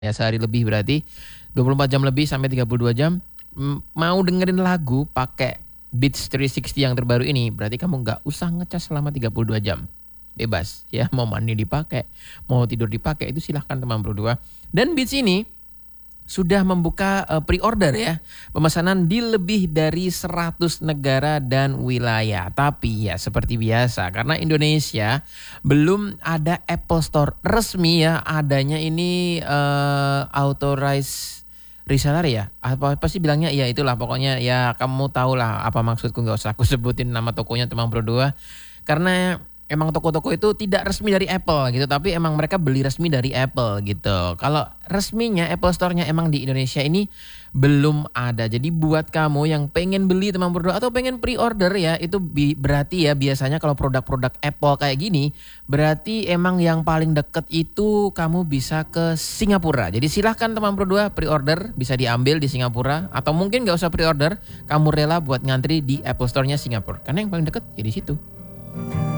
Ya sehari lebih berarti 24 jam lebih sampai 32 jam. Mau dengerin lagu pakai Beats 360 yang terbaru ini, berarti kamu nggak usah ngecas selama 32 jam. Bebas ya, mau mandi dipakai, mau tidur dipakai, itu silahkan teman berdua. Dan Beats ini sudah membuka pre-order ya. Pemesanan di lebih dari 100 negara dan wilayah. Tapi ya seperti biasa, karena Indonesia belum ada Apple Store resmi ya. Adanya ini authorized reseller ya. Apa sih bilangnya? Ya itulah pokoknya ya, kamu tahu lah apa maksudku, gak usah aku sebutin nama tokonya teman berdua. Karena emang toko-toko itu tidak resmi dari Apple gitu, tapi emang mereka beli resmi dari Apple gitu. Kalau resminya Apple Store-nya emang di Indonesia ini belum ada. Jadi buat kamu yang pengen beli teman berdua atau pengen pre-order ya, itu berarti ya biasanya kalau produk-produk Apple kayak gini, berarti emang yang paling deket itu kamu bisa ke Singapura. Jadi silahkan teman berdua pre-order, bisa diambil di Singapura. Atau mungkin gak usah pre-order, kamu rela buat ngantri di Apple Store-nya Singapura. Karena yang paling deket ya di situ.